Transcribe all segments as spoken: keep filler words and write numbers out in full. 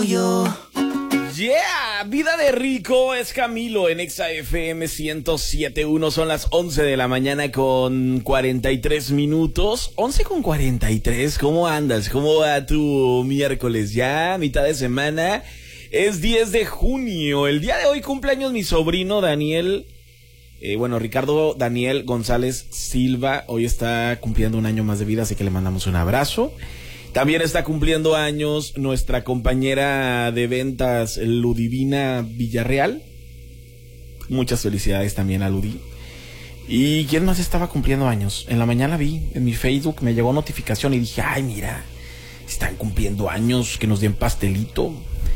yo. Yeah, vida de rico es Camilo en Exa F M ciento siete punto uno. Son las once de la mañana con cuarenta y tres minutos. once con cuarenta y tres. ¿Cómo andas? ¿Cómo va tu miércoles? Ya, mitad de semana. Es diez de junio. El día de hoy cumpleaños mi sobrino Daniel. Eh, bueno, Ricardo Daniel González Silva. Hoy está cumpliendo un año más de vida, así que le mandamos un abrazo. También está cumpliendo años nuestra compañera de ventas Ludivina Villarreal. Muchas felicidades también a Ludi. ¿Y quién más estaba cumpliendo años? En la mañana vi en mi Facebook, me llegó notificación y dije, ay, mira, están cumpliendo años, que nos den pastelito.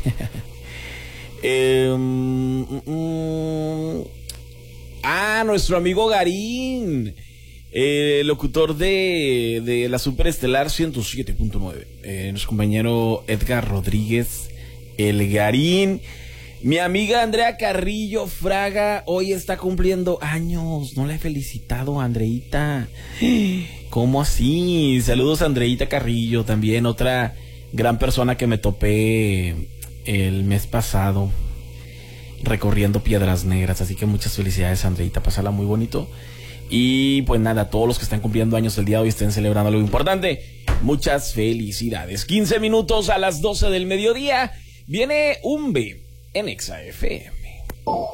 eh, mm, mm, ah, nuestro amigo Garín. Eh, locutor de, de la Superestelar ciento siete punto nueve. Eh, nuestro compañero Edgar Rodríguez, el Garín. Mi amiga Andrea Carrillo Fraga hoy está cumpliendo años. No la he felicitado, Andreita. ¿Cómo así? Saludos a Andreita Carrillo, también otra gran persona que me topé el mes pasado recorriendo Piedras Negras. Así que muchas felicidades, Andreita. Pásala muy bonito. Y pues nada, todos los que están cumpliendo años el día de hoy estén celebrando algo importante. Muchas felicidades. quince minutos a las doce del mediodía. Viene Umbe en Exa F M.